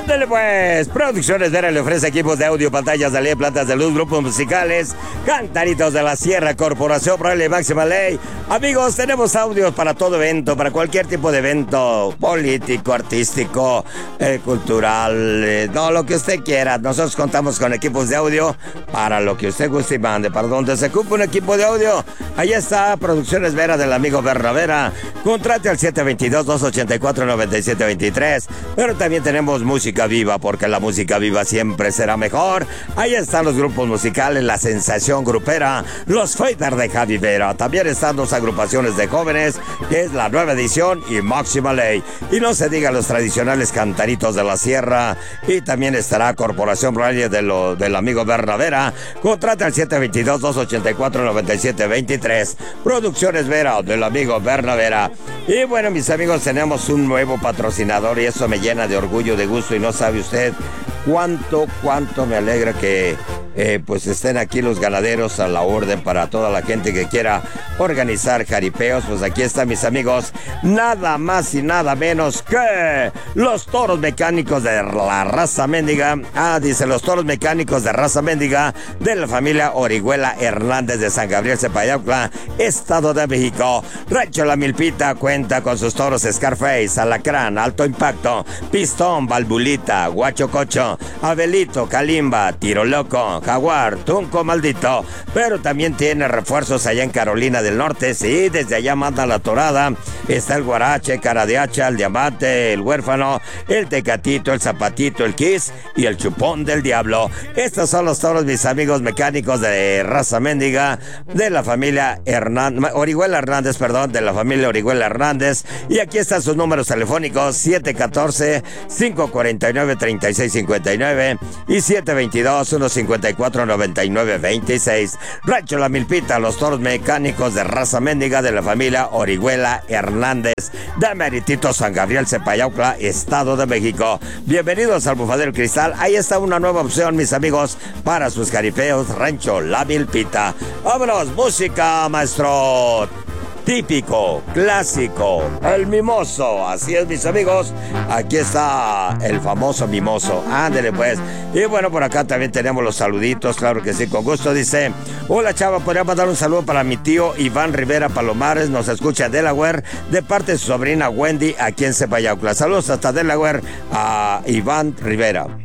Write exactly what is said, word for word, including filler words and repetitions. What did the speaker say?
Ándale pues, Producciones Vera le ofrece equipos de audio, pantallas de L E D, plantas de luz, grupos musicales, Cantaritos de la Sierra, Corporación Braille, Máxima Ley. Amigos, tenemos audios para todo evento, para cualquier tipo de evento, político, artístico, eh, cultural, eh, no, lo que usted quiera. Nosotros contamos con equipos de audio para lo que usted guste y mande. Para donde se ocupe un equipo de audio, ahí está Producciones Vera del amigo Berna Vera. Contrate al siete dos dos, dos ocho cuatro, nueve siete dos tres. Pero también tenemos música viva, porque la música viva siempre será mejor. Ahí están los grupos musicales, la sensación grupera, los Fighters de Javi Vera. También están dos agrupaciones de jóvenes, que es la Nueva Edición y Máxima Ley. Y no se diga los tradicionales Cantaritos de la Sierra. Y también estará Corporación Braille de lo, del amigo Berna Vera. Contrata al siete dos dos, dos ocho cuatro, nueve siete dos tres. Producciones Vera del amigo Berna Vera. Y bueno, mis amigos, tenemos un nuevo patrocinador y eso me llena de orgullo, de gusto, y no sabe usted cuánto, cuánto me alegra que eh, pues estén aquí los ganaderos a la orden para toda la gente que quiera organizar jaripeos. Pues aquí están, mis amigos, nada más y nada menos que los toros mecánicos de la raza Méndiga. Ah, dice, los toros mecánicos de raza Méndiga de la familia Orihuela Hernández de San Gabriel Cepayaucla, Estado de México. Rancho La Milpita cuenta con sus toros Scarface, Alacrán, Alto Impacto, Pistón, Valvulita, Guacho Cocho, Abelito, Kalimba, Tiro Loco, Jaguar, Tunco Maldito. Pero también tiene refuerzos allá en Carolina del Norte. Sí, desde allá manda la torada. Está el Guarache, Cara de Hacha, el Diamante, el Huérfano, el Tecatito, el Zapatito, el Kiss y el Chupón del Diablo. Estos son los toros, mis amigos mecánicos de raza Méndiga de la familia Hernández, Orihuela Hernández, perdón, de la familia Orihuela Hernández. Y aquí están sus números telefónicos: siete uno cuatro, cinco cuatro nueve, tres seis cinco nueve y siete dos dos, uno cinco cuatro, nueve nueve dos seis. Rancho La Milpita, los toros mecánicos de raza Méndiga de la familia Orihuela Hernández de Meritito San Gabriel Cepayaucla, Estado de México. Bienvenidos al Bufadero Cristal. Ahí está una nueva opción, mis amigos, para sus jaripeos. Rancho La Milpita. Vámonos, música, maestro. Típico, clásico, el mimoso. Así es, mis amigos. Aquí está el famoso mimoso. Ándele pues. Y bueno, por acá también tenemos los saluditos. Claro que sí, con gusto. Dice: hola, chava, podría mandar un saludo para mi tío Iván Rivera Palomares. Nos escucha en Delaware, de parte de su sobrina Wendy, aquí en Cepayaucla. Saludos hasta Delaware a Iván Rivera.